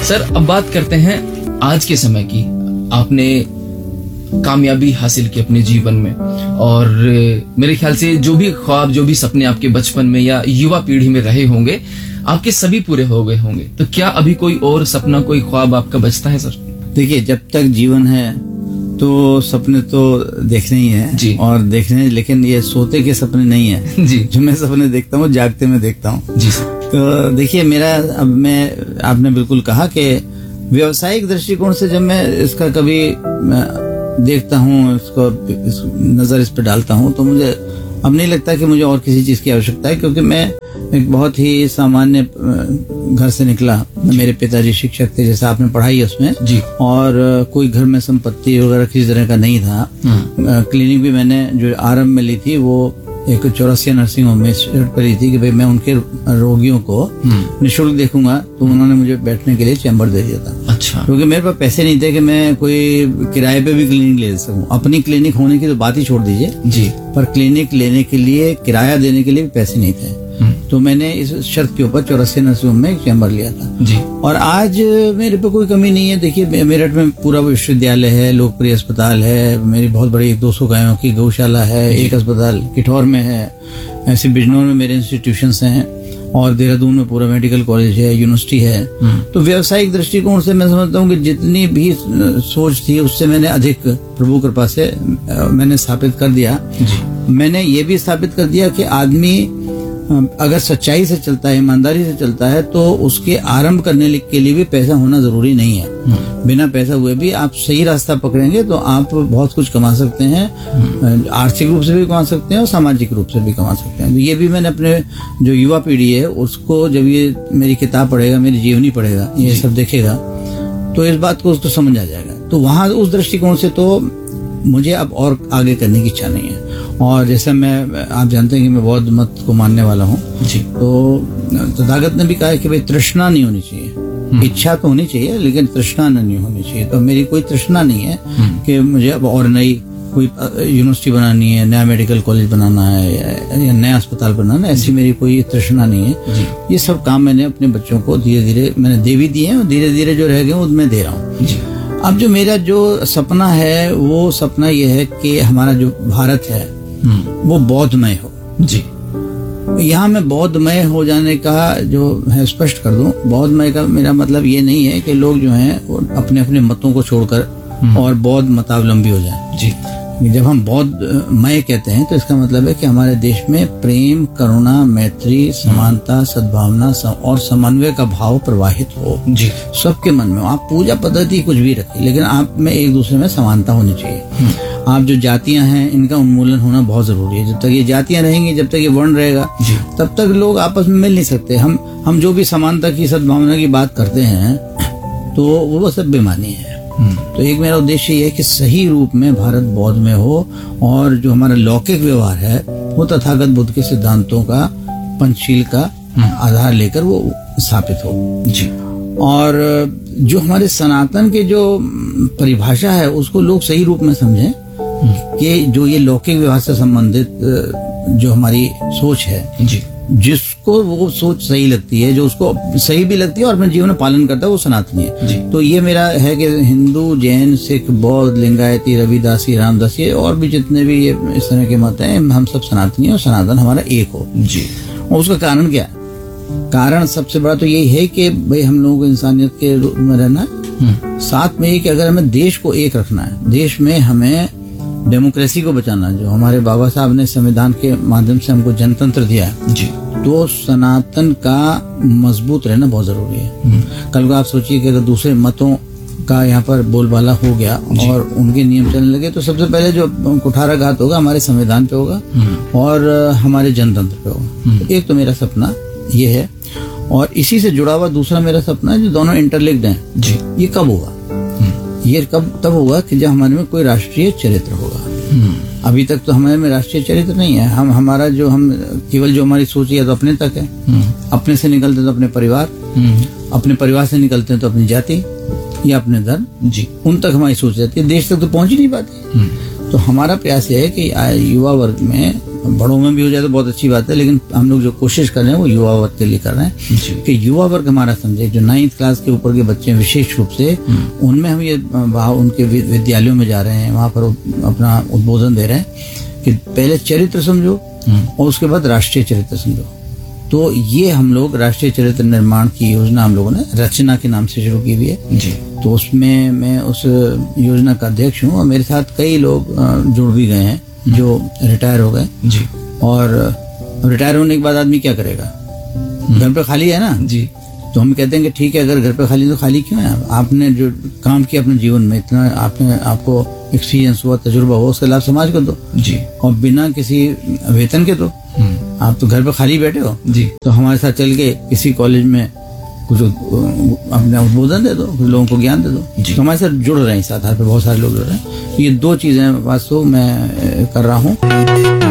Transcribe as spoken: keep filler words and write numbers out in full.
Sir, अब बात करते हैं आज के समय की। आपने कामयाबी हासिल की अपने जीवन में, और मेरे ख्याल से जो भी ख्वाब, जो भी सपने आपके बचपन में या युवा पीढ़ी में रहे होंगे, आपके सभी पूरे हो गए होंगे। तो क्या अभी कोई और सपना, कोई ख्वाब आपका बचता है सर? देखिए, जब तक जीवन है तो सपने तो देखने ही है जी। और देखने, लेकिन ये सोते के सपने नहीं है जी। जो मैं सपने देखता हूँ जागते में देखता हूँ जी सर। तो देखिए, मेरा अब मैं आपने बिल्कुल कहा कि व्यवसायिक दृष्टिकोण से जब मैं इसका कभी देखता हूँ, इसको इस, नजर इस पर डालता हूँ, तो मुझे अब नहीं लगता कि मुझे और किसी चीज की आवश्यकता है, क्योंकि मैं एक बहुत ही सामान्य घर से निकला। मेरे पिताजी शिक्षक थे, जैसा आपने पढ़ाई है उसमें जी। और कोई घर में संपत्ति वगैरह किसी तरह का नहीं था। क्लिनिक भी मैंने जो आरंभ में ली थी वो एक चौरसिया नर्सिंग होम में करी थी कि भाई मैं उनके रोगियों को निःशुल्क देखूंगा, तो उन्होंने मुझे बैठने के लिए चैम्बर दे दिया था। अच्छा। क्योंकि मेरे पास पैसे नहीं थे कि मैं कोई किराए पे भी क्लिनिक ले सकूं। अपनी क्लिनिक होने की तो बात ही छोड़ दीजिए जी, पर क्लिनिक लेने के लिए, किराया देने के लिए भी पैसे नहीं थे। तो मैंने इस शर्त के ऊपर चौरसिया नर्सिंग होम में एक चैम्बर लिया था जी। और आज मेरे पे कोई कमी नहीं है। देखिए, मेरठ में पूरा विश्वविद्यालय है, लोकप्रिय अस्पताल है, मेरी बहुत बड़ी दो सौ गायों की गौशाला है, एक अस्पताल किठौर में है, ऐसे बिजनौर में मेरे इंस्टीट्यूशंस हैं, और देहरादून में पूरा मेडिकल कॉलेज है, यूनिवर्सिटी है। तो व्यावसायिक दृष्टिकोण से मैं समझता हूँ कि जितनी भी सोच थी उससे मैंने अधिक प्रभु कृपा से मैंने स्थापित कर दिया। मैंने ये भी स्थापित कर दिया कि आदमी अगर सच्चाई से चलता है, ईमानदारी से चलता है, तो उसके आरंभ करने के लिए भी पैसा होना जरूरी नहीं है। बिना पैसा हुए भी आप सही रास्ता पकड़ेंगे तो आप बहुत कुछ कमा सकते हैं, आर्थिक रूप से भी कमा सकते हैं और सामाजिक रूप से भी कमा सकते हैं। तो ये भी मैंने अपने जो युवा पीढ़ी है उसको, जब ये मेरी किताब पढ़ेगा, मेरी जीवनी पढ़ेगा, ये सब देखेगा, तो इस बात को उसको समझ आ जाएगा। तो वहां उस दृष्टिकोण से तो मुझे अब और आगे करने की इच्छा नहीं है। और जैसे मैं, आप जानते हैं कि मैं बौद्ध मत को मानने वाला हूँ जी। तो तथागत ने भी कहा है कि भाई तृष्णा नहीं होनी चाहिए, इच्छा तो होनी चाहिए लेकिन तृष्णा नहीं होनी चाहिए। तो मेरी कोई तृष्णा नहीं है कि मुझे अब और नई कोई यूनिवर्सिटी बनानी है, नया मेडिकल कॉलेज बनाना है या नया अस्पताल बनाना है, ऐसी मेरी कोई तृष्णा नहीं है। ये सब काम मैंने अपने बच्चों को धीरे धीरे मैंने दे भी दिए हैं, और धीरे धीरे जो रह गए वो मैं दे रहा हूँ। अब जो मेरा जो सपना है वो सपना ये है कि हमारा जो भारत है वो बौद्धमय हो जी। यहाँ मैं बौद्धमय हो जाने का जो है स्पष्ट कर दूं, बौद्धमय का मेरा मतलब ये नहीं है कि लोग जो हैं वो अपने अपने मतों को छोड़कर और बौद्ध मतावलंबी हो जाएं जी। जब हम बौद्धमय कहते हैं तो इसका मतलब है कि हमारे देश में प्रेम, करुणा, मैत्री, समानता, सद्भावना और समन्वय का भाव प्रवाहित हो जी, सबके मन में। आप पूजा पद्धति कुछ भी रखिए, लेकिन आप में एक दूसरे में समानता होनी चाहिए। आप जो जातियां हैं इनका उन्मूलन होना बहुत जरूरी है। जब तक ये जातियां रहेंगी, जब तक ये वर्ण रहेगा, तब तक लोग आपस में मिल नहीं सकते। हम हम जो भी समानता की, सद्भावना की बात करते हैं तो वो सब बेमानी है। तो एक मेरा उद्देश्य ये है कि सही रूप में भारत बौद्ध में हो, और जो हमारा लौकिक व्यवहार है वो तथागत बुद्ध के सिद्धांतों का, पंचशील का आधार लेकर वो स्थापित हो जी। और जो हमारे सनातन के जो परिभाषा है उसको लोग सही रूप में समझें कि जो ये लौकिक व्यवहार से संबंधित जो हमारी सोच है जी, जिसको वो सोच सही लगती है, जो उसको सही भी लगती है और अपने जीवन में पालन करता है, वो सनातनी है जी। तो ये मेरा है कि हिंदू, जैन, सिख, बौद्ध, लिंगायती, रविदासी, रामदासी और भी जितने भी ये इस तरह के मत हैं, हम सब सनातनी है और सनातन हमारा एक हो जी। और उसका कारण क्या है? कारण सबसे बड़ा तो यही है कि भाई हम लोगों को इंसानियत के रूप में रहना है, साथ में ये कि अगर हमें देश को एक रखना है, देश में हमें डेमोक्रेसी को बचाना, जो हमारे बाबा साहब ने संविधान के माध्यम से हमको जनतंत्र दिया है जी, तो सनातन का मजबूत रहना बहुत जरूरी है। कल को आप सोचिए कि अगर दूसरे मतों का यहाँ पर बोलबाला हो गया और उनके नियम चलने लगे, तो सबसे पहले जो कुठाराघात होगा हमारे संविधान पे होगा और हमारे जनतंत्र पे होगा। तो एक तो मेरा सपना ये है, और इसी से जुड़ा हुआ दूसरा मेरा सपना है, जो दोनों इंटरलिंक्ड हैं जी। ये कब होगा? ये कब तब होगा कि जब हमारे में कोई राष्ट्रीय चरित्र होगा। अभी तक तो हमारे में राष्ट्रीय चरित्र नहीं है। हम हमारा जो हम केवल जो हमारी सोच है तो अपने तक है, अपने से निकलते तो अपने परिवार, अपने परिवार से निकलते हैं तो अपनी जाति या अपने धर्म जी, उन तक हमारी सोच जाती है, देश तक तो पहुंच ही नहीं पाती। तो हमारा प्रयास है कि युवा वर्ग में बड़ों में भी हो जाए तो बहुत अच्छी बात है, लेकिन हम लोग जो कोशिश कर रहे हैं वो युवा वर्ग के लिए कर रहे हैं कि युवा वर्ग हमारा समझे। जो नाइन्थ क्लास के ऊपर के बच्चे हैं विशेष रूप से, उनमें हम ये वहाँ उनके विद्यालयों में जा रहे हैं, वहाँ पर अपना उद्बोधन दे रहे हैं कि पहले चरित्र समझो और उसके बाद राष्ट्रीय चरित्र समझो। तो ये हम लोग राष्ट्रीय चरित्र निर्माण की योजना हम लोगों ने रचना के नाम से शुरू की हुई है जी। तो उसमें मैं उस योजना का अध्यक्ष हूँ और मेरे साथ कई लोग जुड़ भी गए हैं जो रिटायर हो गए जी। और रिटायर होने के बाद आदमी क्या करेगा, घर पे खाली है ना जी। तो हम कहते हैं कि ठीक है, अगर घर पे खाली तो खाली क्यों है, आपने जो काम किया अपने जीवन में, इतना आपने आपको एक्सपीरियंस हुआ, तजुर्बा हुआ, उसका लाभ समाज को दो जी। और बिना किसी वेतन के दो, आप तो घर पे खाली बैठे हो जी। तो हमारे साथ चल के किसी कॉलेज में कुछ अपने उद्बोधन दे दो, कुछ लोगों को ज्ञान दे दो जी। तो हमारे साथ जुड़ रहे हैं, साथ पे बहुत सारे लोग जुड़ रहे हैं। ये दो चीजें वास्तव में कर रहा हूँ।